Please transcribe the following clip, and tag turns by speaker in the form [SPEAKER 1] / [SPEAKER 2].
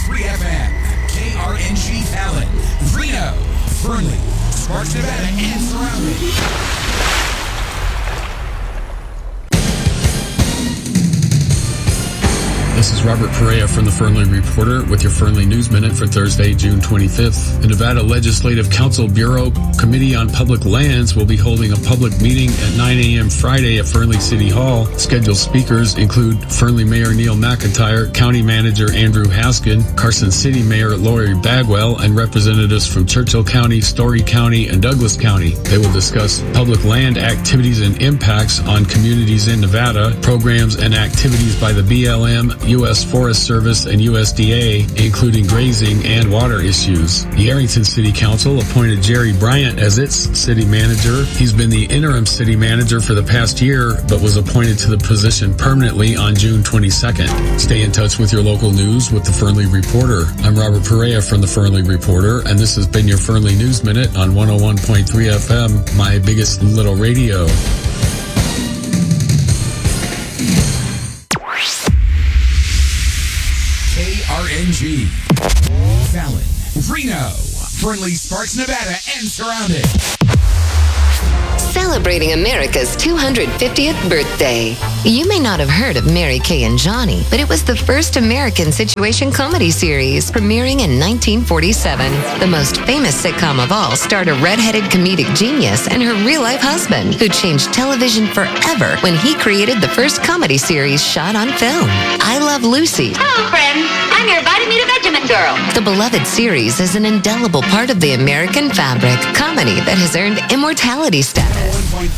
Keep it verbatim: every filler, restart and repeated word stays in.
[SPEAKER 1] three F M, K R N G Fallon, Reno, Fernley, Sparks, Nevada, and surrounding.
[SPEAKER 2] This is Robert Perea from the Fernley Reporter with your Fernley News Minute for Thursday, June twenty-fifth. The Nevada Legislative Council Bureau Committee on Public Lands will be holding a public meeting at nine a.m. Friday at Fernley City Hall. Scheduled speakers include Fernley Mayor Neil McIntyre, County Manager Andrew Haskin, Carson City Mayor Lori Bagwell, and representatives from Churchill County, Story County, and Douglas County. They will discuss public land activities and impacts on communities in Nevada, programs and activities by the B L M, U S Forest Service, and U S D A, including grazing and water issues. The Arrington City Council appointed Jerry Bryant as its city manager. He's been the interim city manager for the past year, but was appointed to the position permanently on June twenty-second. Stay in touch with your local news with the Fernley Reporter. I'm Robert Perea from the Fernley Reporter, and this has been your Fernley News Minute on one oh one point three F M, my biggest little radio.
[SPEAKER 1] K R N G, Fallon, Reno, Fernley, Sparks, Nevada, and surrounding.
[SPEAKER 3] Celebrating America's two hundred fiftieth birthday. You may not have heard of Mary Kay and Johnny, but it was the first American situation comedy series, premiering in nineteen forty-seven. The most famous sitcom of all starred a red-headed comedic genius and her real-life husband, who changed television forever when he created the first comedy series shot on film, I Love Lucy.
[SPEAKER 4] Hello, friends. I'm your invited me to Benjamin girl.
[SPEAKER 3] The beloved series is an indelible part of the American fabric, comedy that has earned immortality status.